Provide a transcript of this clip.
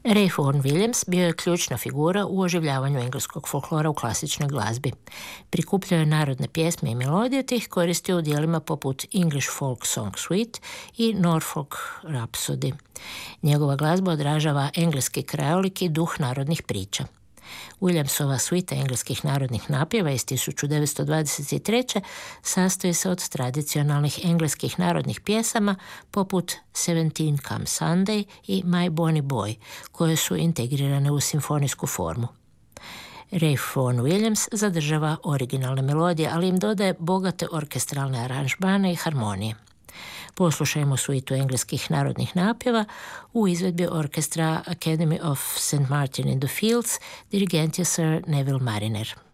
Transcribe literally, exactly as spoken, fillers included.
Ralph Vaughan Williams bio je ključna figura u oživljavanju engleskog folklora u klasičnoj glazbi. Prikupljao je narodne pjesme i melodije te ih koristio u dijelima poput English Folk Song Suite i Norfolk Rhapsody. Njegova glazba odražava engleski krajolik i duh narodnih priča. Williamsova svita engleskih narodnih napjeva iz tisuću devetsto dvadeset treće. sastoji se od tradicionalnih engleskih narodnih pjesama poput Seventeen Come Sunday i My Bonny Boy, koje su integrirane u simfonijsku formu. Ralph Vaughan Williams zadržava originalne melodije, ali im dodaje bogate orkestralne aranžmane i harmonije. Poslušajmo suitu engleskih narodnih napjeva u izvedbi orkestra Academy of Saint Martin in the Fields, dirigent je Sir Neville Mariner.